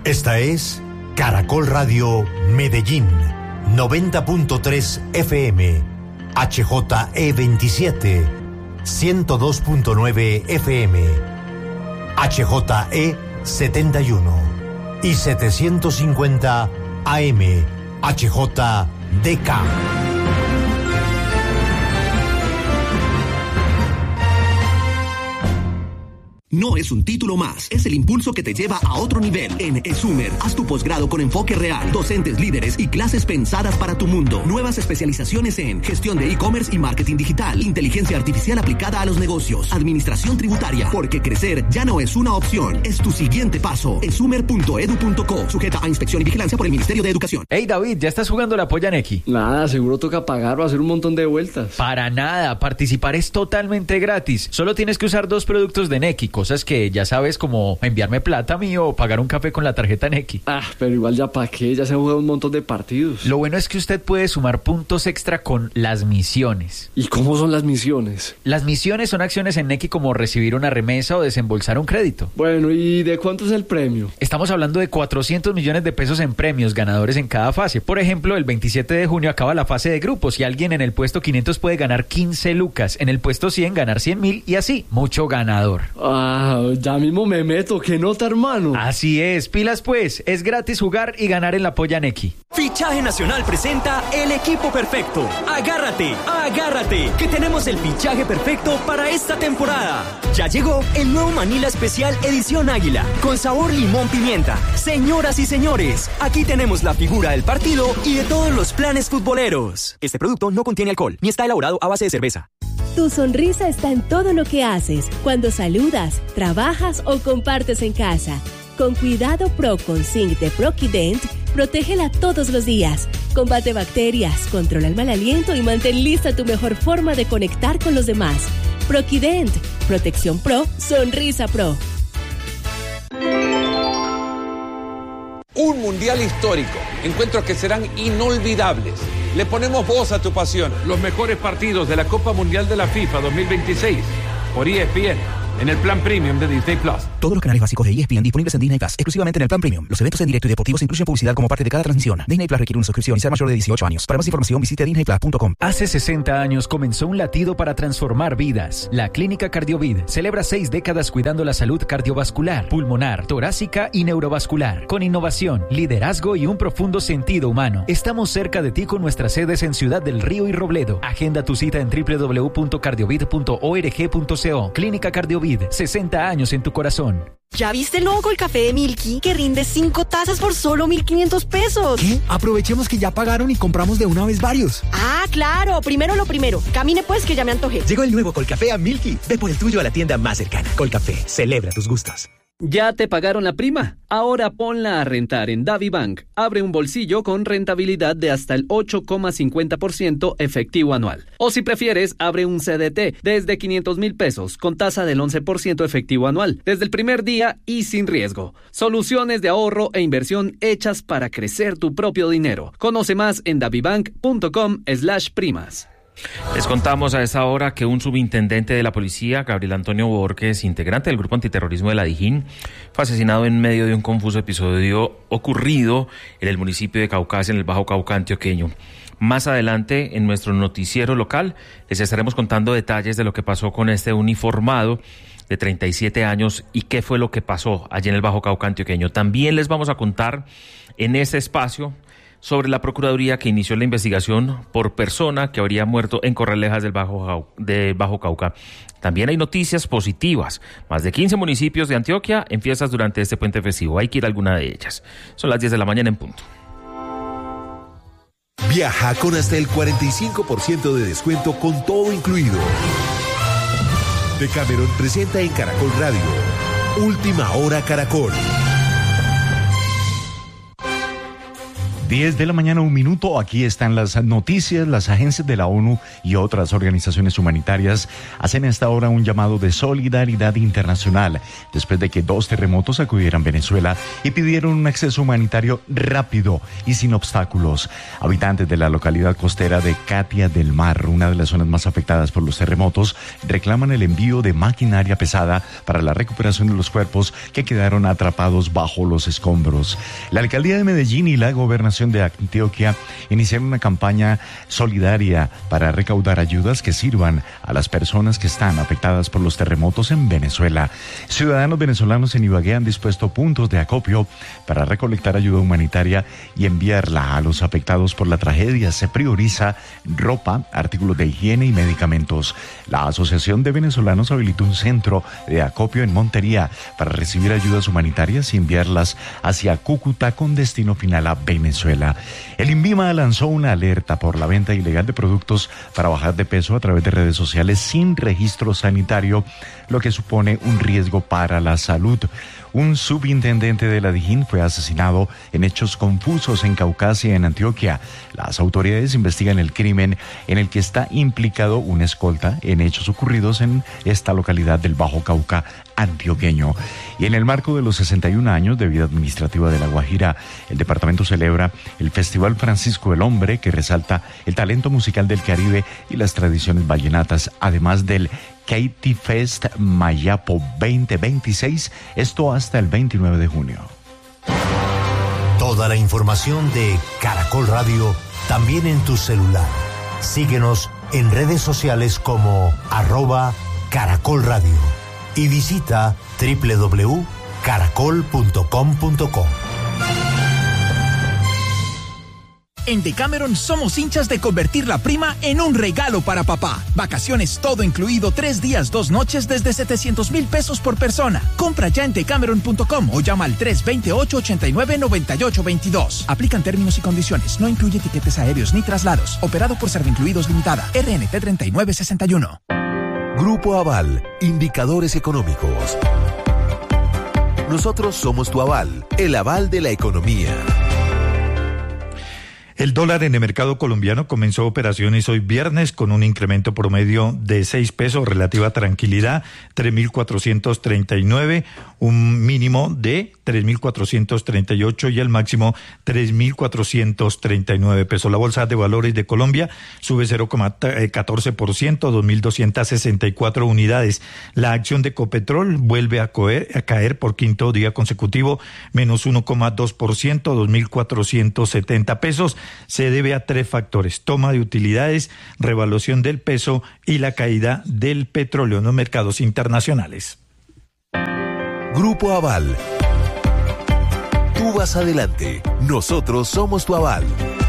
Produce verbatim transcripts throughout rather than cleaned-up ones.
Esta es Caracol Radio Medellín, noventa punto tres F M, H J E veintisiete, ciento dos punto nueve F M, H J E setenta y uno y setecientos cincuenta A M, H J D K. No es un título más, es el impulso que te lleva a otro nivel. En ESUMER, haz tu posgrado con enfoque real, docentes líderes y clases pensadas para tu mundo. Nuevas especializaciones en gestión de e-commerce y marketing digital, inteligencia artificial aplicada a los negocios, administración tributaria, porque crecer ya no es una opción, es tu siguiente paso. esumer punto edu punto co, sujeta a inspección y vigilancia por el Ministerio de Educación. Hey David, ¿ya estás jugando la polla Nequi? Nada, seguro toca pagar o hacer un montón de vueltas. Para nada, participar es totalmente gratis. Solo tienes que usar dos productos de Nequi, cosas que ya sabes, como enviarme plata a mí o pagar un café con la tarjeta Nequi. Ah, pero igual ya para qué, ya se han jugado un montón de partidos. Lo bueno es que usted puede sumar puntos extra con las misiones. ¿Y cómo son las misiones? Las misiones son acciones en Nequi como recibir una remesa o desembolsar un crédito. Bueno, ¿y de cuánto es el premio? Estamos hablando de cuatrocientos millones de pesos en premios, ganadores en cada fase. Por ejemplo, el veintisiete de junio acaba la fase de grupos y alguien en el puesto quinientos puede ganar quince lucas, en el puesto cien ganar cien mil y así, mucho ganador. Ah, ya mismo me meto, ¿qué nota, hermano? Así es, pilas pues, es gratis jugar y ganar en la polla Nequi. Fichaje Nacional presenta el equipo perfecto. Agárrate, agárrate, que tenemos el fichaje perfecto para esta temporada. Ya llegó el nuevo Manila Especial Edición Águila, con sabor limón pimienta. Señoras y señores, aquí tenemos la figura del partido y de todos los planes futboleros. Este producto no contiene alcohol, ni está elaborado a base de cerveza. Tu sonrisa está en todo lo que haces, cuando saludas, trabajas o compartes en casa. Con Cuidado Pro con Zinc de Proquident, protégela todos los días. Combate bacterias, controla el mal aliento y mantén lista tu mejor forma de conectar con los demás. Proquident, protección pro, sonrisa pro. Un mundial histórico, encuentros que serán inolvidables. Le ponemos voz a tu pasión. Los mejores partidos de la Copa Mundial de la FIFA dos mil veintiséis por E S P N en el plan premium de Disney Plus. Todos los canales básicos de E S P N disponibles en Disney Plus, exclusivamente en el plan premium. Los eventos en directo y deportivos incluyen publicidad como parte de cada transmisión. Disney Plus requiere una suscripción y ser mayor de dieciocho años. Para más información visite disney plus punto com. Hace sesenta años comenzó un latido para transformar vidas. La Clínica Cardiovid celebra seis décadas cuidando la salud cardiovascular, pulmonar, torácica y neurovascular. Con innovación, liderazgo y un profundo sentido humano. Estamos cerca de ti con nuestras sedes en Ciudad del Río y Robledo. Agenda tu cita en doble u doble u doble u punto cardiovid punto org punto co. Clínica Cardiovid, sesenta años en tu corazón. ¿Ya viste el nuevo Colcafé de Milky que rinde cinco tazas por solo mil quinientos pesos? ¿Qué? Aprovechemos que ya pagaron y compramos de una vez varios. Ah, claro. Primero lo primero. Camine pues que ya me antojé. Llegó el nuevo Colcafé a Milky. Ve por el tuyo a la tienda más cercana. Colcafé, celebra tus gustos. ¿Ya te pagaron la prima? Ahora ponla a rentar en DaviBank. Abre un bolsillo con rentabilidad de hasta el ocho coma cincuenta por ciento efectivo anual. O si prefieres, abre un C D T desde quinientos mil pesos con tasa del once por ciento efectivo anual, desde el primer día y sin riesgo. Soluciones de ahorro e inversión hechas para crecer tu propio dinero. Conoce más en davibank punto com slash primas. Les contamos a esta hora que un subintendente de la policía, Gabriel Antonio Borges, integrante del grupo antiterrorismo de la Dijín, fue asesinado en medio de un confuso episodio ocurrido en el municipio de Caucasia, en el Bajo Cauca antioqueño. Más adelante, en nuestro noticiero local, les estaremos contando detalles de lo que pasó con este uniformado de treinta y siete años y qué fue lo que pasó allí en el Bajo Cauca antioqueño. También les vamos a contar en este espacio sobre la Procuraduría que inició la investigación por persona que habría muerto en Corralejas del Bajo, de Bajo Cauca. También hay noticias positivas. Más de quince municipios de Antioquia en fiestas durante este puente festivo. Hay que ir a alguna de ellas. Son las diez de la mañana en punto. Viaja con hasta el cuarenta y cinco por ciento de descuento con todo incluido. Decameron presenta en Caracol Radio Última Hora Caracol. diez de la mañana, un minuto. Aquí están las noticias. Las agencias de la ONU y otras organizaciones humanitarias hacen a esta hora un llamado de solidaridad internacional después de que dos terremotos acudieran a Venezuela y pidieron un acceso humanitario rápido y sin obstáculos. Habitantes de la localidad costera de Catia del Mar, una de las zonas más afectadas por los terremotos, reclaman el envío de maquinaria pesada para la recuperación de los cuerpos que quedaron atrapados bajo los escombros. La alcaldía de Medellín y la gobernación de Antioquia iniciaron una campaña solidaria para recaudar ayudas que sirvan a las personas que están afectadas por los terremotos en Venezuela. Ciudadanos venezolanos en Ibagué han dispuesto puntos de acopio para recolectar ayuda humanitaria y enviarla a los afectados por la tragedia. Se prioriza ropa, artículos de higiene y medicamentos. La Asociación de Venezolanos habilitó un centro de acopio en Montería para recibir ayudas humanitarias y enviarlas hacia Cúcuta con destino final a Venezuela. El INVIMA lanzó una alerta por la venta ilegal de productos para bajar de peso a través de redes sociales sin registro sanitario, lo que supone un riesgo para la salud. Un subintendente de la Dijín fue asesinado en hechos confusos en Caucasia, en Antioquia. Las autoridades investigan el crimen en el que está implicado un escolta en hechos ocurridos en esta localidad del Bajo Cauca antioqueño. Y en el marco de los sesenta y un años de vida administrativa de La Guajira, el departamento celebra el Festival Francisco el Hombre, que resalta el talento musical del Caribe y las tradiciones vallenatas, además del Katy Fest Mayapo veinte veintiséis, esto hasta el veintinueve de junio. Toda la información de Caracol Radio también en tu celular. Síguenos en redes sociales como arroba Caracol Radio y visita doble u doble u doble u punto caracol punto com punto co. En Decameron somos hinchas de convertir la prima en un regalo para papá. Vacaciones todo incluido, tres días, dos noches desde setecientos mil pesos por persona. Compra ya en decameron punto com o llama al tres dos ocho, ocho nueve, nueve ocho dos dos. Aplican términos y condiciones. No incluye tiquetes aéreos ni traslados. Operado por Servincluidos Limitada. R N T treinta y nueve sesenta y uno. Grupo Aval, indicadores económicos. Nosotros somos tu aval, el aval de la economía. El dólar en el mercado colombiano comenzó operaciones hoy viernes con un incremento promedio de seis pesos, relativa tranquilidad, tres mil cuatrocientos treinta y nueve, un mínimo de tres mil cuatrocientos treinta y ocho y el máximo tres mil cuatrocientos treinta y nueve pesos. La Bolsa de Valores de Colombia sube cero coma catorce por ciento, dos mil doscientas sesenta y cuatro unidades. La acción de Ecopetrol vuelve a, coer, a caer por quinto día consecutivo, menos uno coma dos por ciento, dos mil cuatrocientos setenta pesos. Se debe a tres factores: toma de utilidades, revaluación del peso y la caída del petróleo en los mercados internacionales. Grupo Aval. Tú vas adelante, nosotros somos tu aval.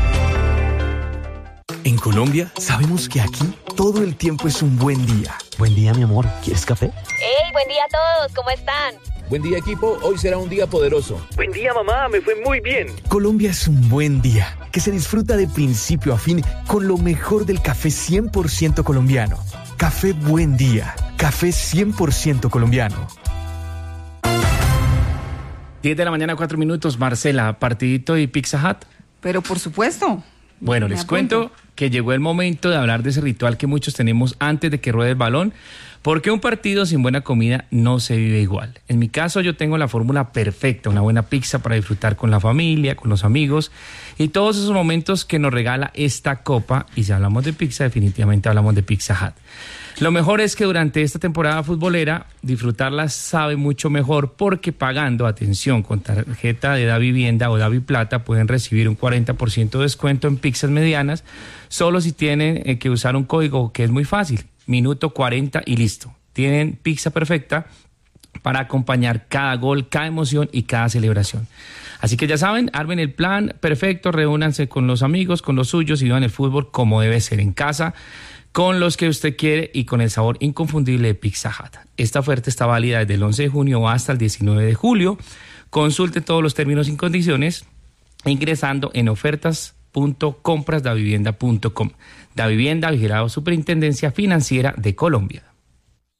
En Colombia sabemos que aquí todo el tiempo es un buen día. Buen día, mi amor. ¿Quieres café? ¡Hey! Buen día a todos. ¿Cómo están? Buen día, equipo. Hoy será un día poderoso. Buen día, mamá. Me fue muy bien. Colombia es un buen día que se disfruta de principio a fin con lo mejor del café cien por ciento colombiano. Café Buen Día. Café cien por ciento colombiano. diez de la mañana, cuatro minutos. Marcela, ¿partidito y Pizza Hut? Pero por supuesto. Bueno, les cuento que llegó el momento de hablar de ese ritual que muchos tenemos antes de que ruede el balón, porque un partido sin buena comida no se vive igual. En mi caso, yo tengo la fórmula perfecta, una buena pizza para disfrutar con la familia, con los amigos y todos esos momentos que nos regala esta copa. Y si hablamos de pizza, definitivamente hablamos de Pizza Hut. Lo mejor es que durante esta temporada futbolera disfrutarla sabe mucho mejor, porque pagando, atención, con tarjeta de Davivienda o Daviplata pueden recibir un cuarenta por ciento de descuento en pizzas medianas, solo si tienen eh, que usar un código que es muy fácil, minuto cuarenta y listo. Tienen pizza perfecta para acompañar cada gol, cada emoción y cada celebración. Así que ya saben, armen el plan perfecto, reúnanse con los amigos, con los suyos y vivan el fútbol como debe ser, en casa, con los que usted quiere y con el sabor inconfundible de Pizza Hut. Esta oferta está válida desde el once de junio hasta el diecinueve de julio. Consulte todos los términos y condiciones ingresando en ofertas punto compras davivienda punto com. Davivienda, vigilado Superintendencia Financiera de Colombia.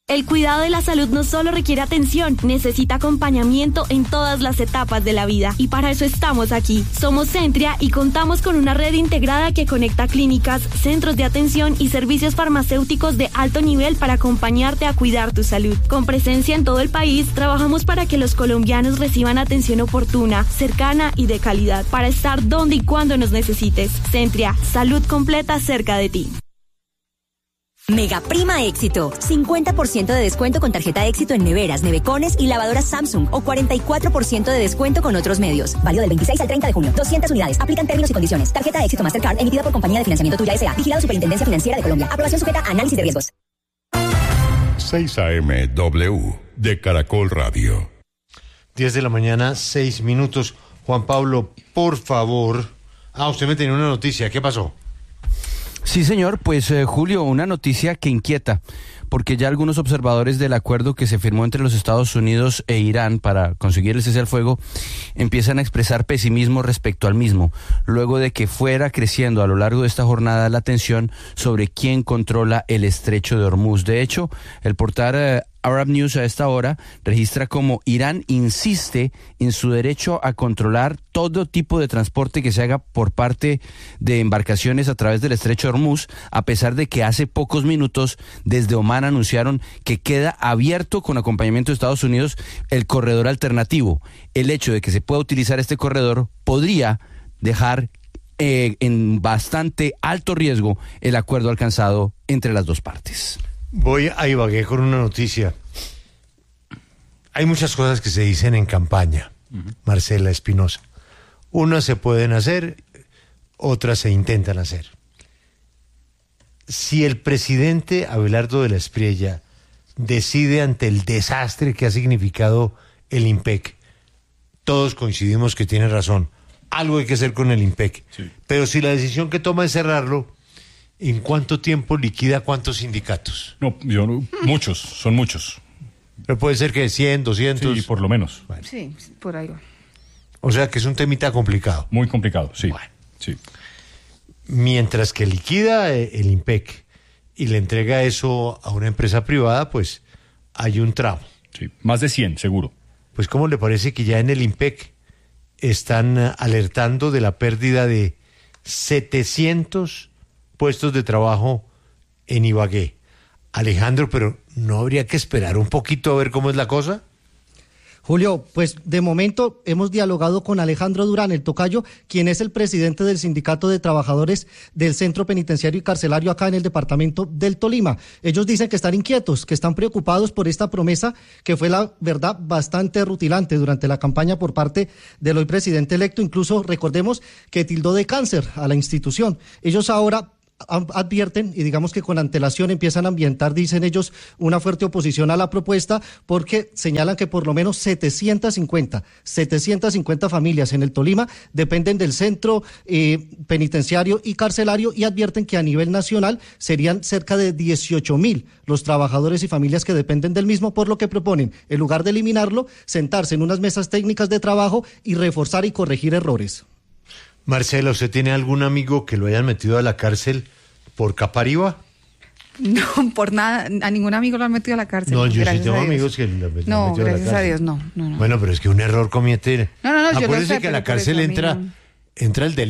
El cuidado de la salud no solo requiere atención, necesita acompañamiento en todas las etapas de la vida. Y para eso estamos aquí. Somos Centria y contamos con una red integrada que conecta clínicas, centros de atención y servicios farmacéuticos de alto nivel para acompañarte a cuidar tu salud. Con presencia en todo el país, trabajamos para que los colombianos reciban atención oportuna, cercana y de calidad, para estar donde y cuando nos necesites. Centria, salud completa cerca de ti. Mega Prima Éxito. cincuenta por ciento de descuento con tarjeta Éxito en neveras, nevecones y lavadoras Samsung o cuarenta y cuatro por ciento de descuento con otros medios. Válido del veintiséis al treinta de junio. doscientas unidades. Aplican términos y condiciones. Tarjeta Éxito Mastercard emitida por Compañía de Financiamiento Tuya S A. Vigilado Superintendencia Financiera de Colombia. Aprobación sujeta a análisis de riesgos. seis A M W de Caracol Radio. diez de la mañana, seis minutos. Juan Pablo, por favor. Ah, usted me tenía una noticia. ¿Qué pasó? Sí, señor, pues eh, Julio, una noticia que inquieta, porque ya algunos observadores del acuerdo que se firmó entre los Estados Unidos e Irán para conseguir el cese al fuego empiezan a expresar pesimismo respecto al mismo, luego de que fuera creciendo a lo largo de esta jornada la tensión sobre quién controla el estrecho de Hormuz. De hecho, el portal eh, Arab News a esta hora registra como Irán insiste en su derecho a controlar todo tipo de transporte que se haga por parte de embarcaciones a través del estrecho de Hormuz, a pesar de que hace pocos minutos desde Omán anunciaron que queda abierto con acompañamiento de Estados Unidos el corredor alternativo. El hecho de que se pueda utilizar este corredor podría dejar eh, en bastante alto riesgo el acuerdo alcanzado entre las dos partes. Voy a Ibagué con una noticia. Hay muchas cosas que se dicen en campaña, uh-huh. Marcela Espinosa. Unas se pueden hacer, otras se intentan hacer. Si el presidente Abelardo de la Espriella decide ante el desastre que ha significado el IMPEC, todos coincidimos que tiene razón. Algo hay que hacer con el IMPEC. Sí. Pero si la decisión que toma es cerrarlo, ¿en cuánto tiempo liquida cuántos sindicatos? No, yo no, muchos, son muchos. Pero puede ser que cien, doscientos. Sí, por lo menos. Bueno. Sí, por ahí va. O sea que es un temita complicado. Muy complicado, sí. Bueno. Sí. Mientras que liquida el IMPEC y le entrega eso a una empresa privada, pues hay un tramo. Sí, más de cien, seguro. Pues ¿cómo le parece que ya en el IMPEC están alertando de la pérdida de setecientos puestos de trabajo en Ibagué? Alejandro, pero ¿no habría que esperar un poquito a ver cómo es la cosa? Julio, pues de momento hemos dialogado con Alejandro Durán, el tocayo, quien es el presidente del Sindicato de Trabajadores del Centro Penitenciario y Carcelario acá en el departamento del Tolima. Ellos dicen que están inquietos, que están preocupados por esta promesa que fue, la verdad, bastante rutilante durante la campaña por parte del hoy presidente electo. Incluso recordemos que tildó de cáncer a la institución. Ellos ahora advierten y digamos que con antelación empiezan a ambientar, dicen ellos, una fuerte oposición a la propuesta porque señalan que por lo menos setecientas cincuenta familias en el Tolima dependen del centro eh, penitenciario y carcelario y advierten que a nivel nacional serían cerca de dieciocho mil los trabajadores y familias que dependen del mismo, por lo que proponen, en lugar de eliminarlo, sentarse en unas mesas técnicas de trabajo y reforzar y corregir errores. Marcela, ¿usted tiene algún amigo que lo hayan metido a la cárcel por Capariba? No, por nada, a ningún amigo lo han metido a la cárcel. No, yo sí tengo amigos que lo han metido no, a la cárcel. No, gracias a Dios, no, no, no. Bueno, pero es que un error comete. No, no, no, yo lo sé, que a la cárcel entra, entra el delito.